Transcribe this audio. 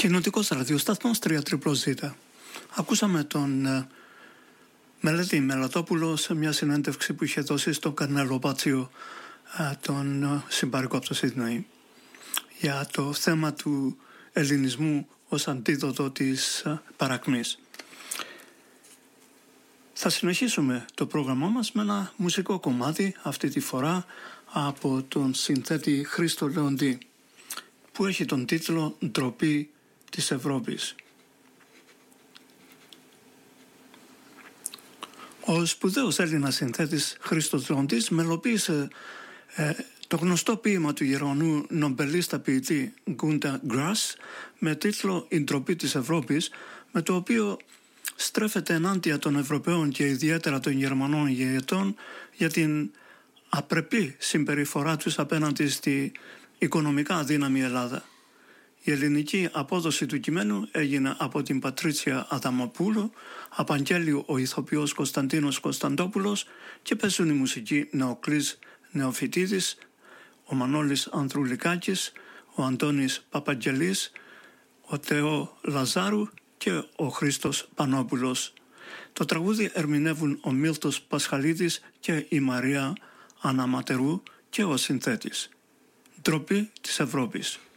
Κοινοτικός ραδιοσταθμός 3ZZZ. Ακούσαμε τον Μελέτη Μελατόπουλο σε μια συνέντευξη που είχε δώσει στον Καρνέλο Μπάτσιο, τον συμπαρικό από το Σίδνεϊ, για το θέμα του ελληνισμού ως αντίδοτο της παρακμής. Θα συνεχίσουμε το πρόγραμμά μας με ένα μουσικό κομμάτι, αυτή τη φορά από τον συνθέτη Χρήστο Λεοντή, που έχει τον τίτλο «Ντροπή της Ευρώπης». Ο σπουδαίος Έλληνας συνθέτης Χρήστος Λεοντής μελοποίησε το γνωστό ποίημα του Γερμανού νομπελίστα ποιητή Günter Grass με τίτλο «Η ντροπή της Ευρώπης», με το οποίο στρέφεται ενάντια των Ευρωπαίων και ιδιαίτερα των Γερμανών ηγετών για την απρεπή συμπεριφορά τους απέναντι στη οικονομικά αδύναμη Ελλάδα. Η ελληνική απόδοση του κειμένου έγινε από την Πατρίτσια Αδαμοπούλου, απαγγέλει ο ηθοποιός Κωνσταντίνος Κωνσταντόπουλος και παίζουν η μουσική Νεοκλής Νεοφυτίδης, ο Μανώλης Ανδρουλικάκης, ο Αντώνης Παπαγγελής, ο Θεό Λαζάρου και ο Χρήστος Πανόπουλος. Το τραγούδι ερμηνεύουν ο Μίλτος Πασχαλίδης και η Μαρία Αναματερού και ο συνθέτης. Ντροπή της Ευρώπης.